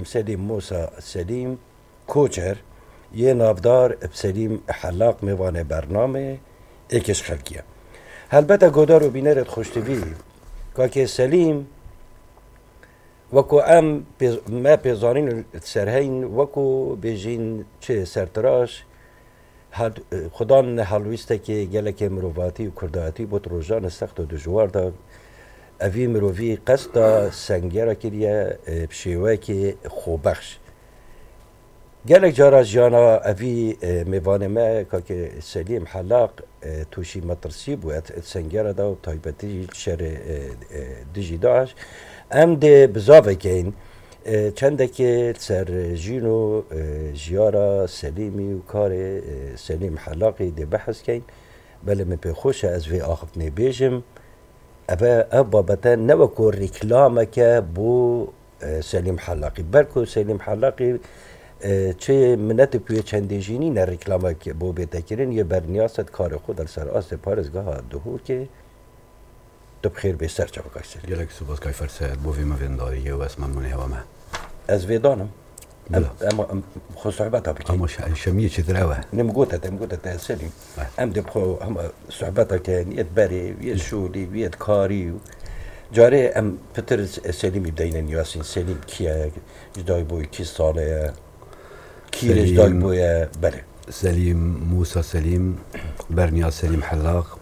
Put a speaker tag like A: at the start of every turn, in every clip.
A: سلیم موسى سلیم کوچر یه نافدار بسلیم حلاق میوانه برنامه ایکش خلقیه البته گودارو بینرد خوشتوی که سلیم وکو ما پیزارین سرهین وکو بیجین چه سرتراش خدا نحلویسته که گلک مروواتی و کرداتی بود روزان سخت و دجوار دا اوی مرووی قصد سنگیره کریه بشیوه که خوبخش گلک جارا جانا اوی میوانه ما که سلیم حلاق توشی مطرسی بود سنگیره دا و تایبتی شر دیجی داش ام ده بزاوه کن چنده که سر جینو جیارا سلیمی و کار سلیم حلاقی ده بحث کن بله من بخوش از وی آخف نبیجم ابا بطن نوکو رکلامه که بو سلیم حلاقی برکو سلیم حلاقی چه منت پیو چنده جینی نه رکلامه که بو بیتکرین یه برنیاست کار خود در سر آست پارزگاه دهو که تو بخیر به سر چاو کاشتر
B: گلک سوباس کای فرسد بو وی مفنداری و اسم ممنونی و ما
A: از ویدانم اما خو صحبتها بکی
B: اما شمیه چه دروه
A: نمگوتت سلیم ام ده بخو هم صحبتها که یت بری ویت شولی ویت کاری جاره ام پتر سلیمی بدین نیاسین سلیم کیه جدای بوی کی ساله کی جدای بوی بله
B: سلیم موسى سلیم برنیا سلیم حلاق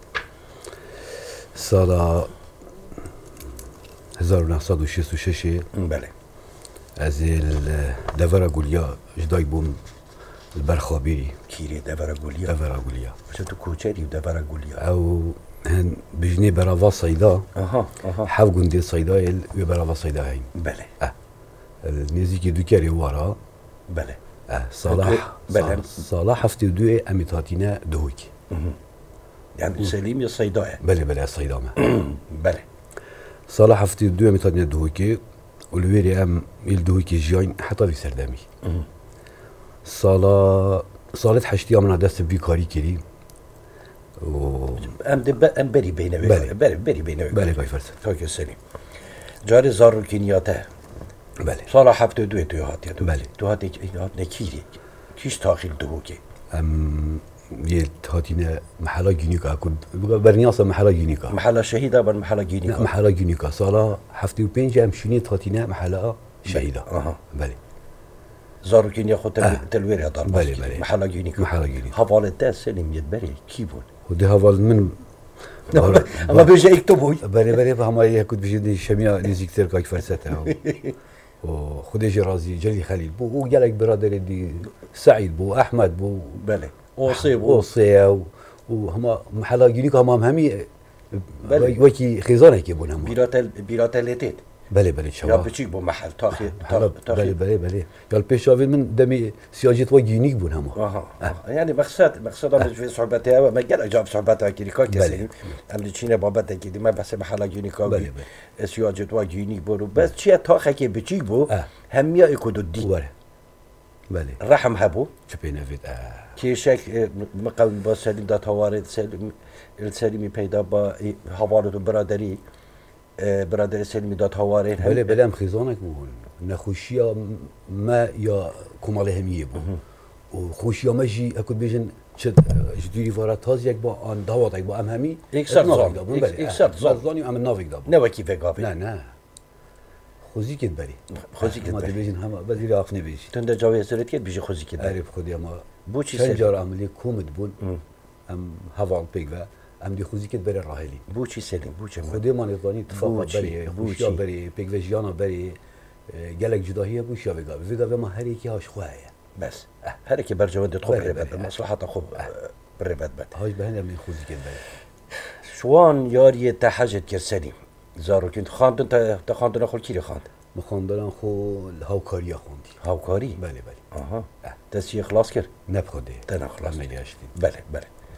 B: سال 1966
A: بله
B: از دورا گولیا جدای بوم البرخابيري
A: كيري دفرة قوليا شتو كوتشاري ودفرة قوليا
B: او هن بجني برافا صيدا
A: اها
B: حاو قندي صيدا وبرافا صيدا هين
A: بله
B: نزيكي دوكاري ورا
A: بله
B: صلاح
A: بله
B: صلاح هفتي دوي اميتاتينا دوكي
A: يعني سليم يا صيدا
B: بله الصيدا
A: بله
B: صلاح هفتي دوي اميتاتينا دوكي والويري ام يلدوكي جاين حتى في سردامي صالت حشتي من دست بي كاري كري و
A: ام بري بينه بري بينه
B: بله باي فرس
A: توكي سليم جاري زارو كينياته
B: بله
A: صلاح هفته دوي تو هات
B: بله
A: تو هات نكيري كيش تاخيل دوكي
B: يت هاتينا محلا جينيكا كنت برنياسه محلا جينيكا
A: محلا شهيده بر محلا جينيكا
B: محلا جينيكا صلاح هفته وبنج ام شنيت هاتينا محلا شهيده بله
A: زارو كينيا خو تلوير دار
B: بله
A: محلا جينيكا حوالته سليم يدبري كيبون
B: ودي هوال من
A: اما بيجي يكتبوا
B: بله فهم كنت بيجي شميا نزيكتر كاك فرسته و خديجي رازي جلي خليل بو وجالك برادر دي سعيد بو احمد بو
A: بله اوصي
B: وهما محلا جينيكا هم همي وكي خزانه كيبون هم
A: بيراتليتيت
B: بله شباب
A: يا بتشيك بو محل تاخي
B: بله قال بيشافين من دمي سياجت وجينيك بون هم
A: يعني مقصد انا في صحبتها ما قال جاب صحبتها كيريكا كسليم اللي تشينا بابتها كي ما بس محل جينيكا
B: بله
A: سياجت وجينيك بو بس شي تاخي كي بتشيك بو هم يا يكودو دي
B: بله
A: رحم هبو
B: شبينا فيت
A: كي شك مقاوم با سليم دا توارد سليمي پیدا با حوالت برادری برادر سلمی داد هوارین
B: بله هم خزانك بون نخوشيا ما يا كمال هميه بون وخوشيا ما جي اكو بيجن شد جديري فارا تاز يك با ان داوات يك با ام همي
A: اكثر
B: زاني ام نافيك داب
A: نو كيف قابل
B: لا خوزي كد بري ما بيجن هم بدي اخني بيجي
A: تند جاوي زرت كد بيجي خوزي كد
B: عارف خدي ما
A: بوشي
B: سنجار عملي كومد بون ام هافال بيك ام دي خوزي كد بري راهلي
A: بوشي سليم بوشي
B: خدي ما نظاني اتفاق بري خوشيا بري بيك وجيانا بري جالك جداهيه بوشيا فيغا ما هريكي هاش خوايا
A: بس هريكي برجوده تخو ربد مصلحه خو بربد بد
B: هاش بهنا من خوزي كد بري
A: شوان ياري تحجت كرسليم زارو كنت خاندن تخاندن خو كيري خاند
B: مخاندن خو هاوكاريا خوندي
A: هاوكاري
B: بله
A: تسي خلاص كر
B: نبخدي
A: تنا خلاص
B: ملياشتين
A: بله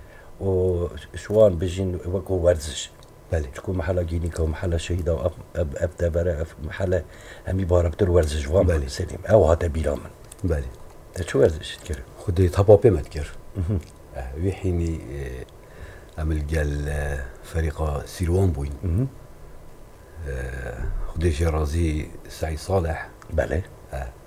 A: وشوان بجين وكو ورزش
B: بله
A: تكون محل جينيكا ومحل شهيده وابدا برا محل همي باربتر ورزش وان
B: بله
A: سليم او هذا بيرامن
B: بله
A: شو ورزش تكر
B: خدي طبابي ما تكر ويحيني عمل قال فريق سيروان بوين خدي رازي سعيد صالح
A: بله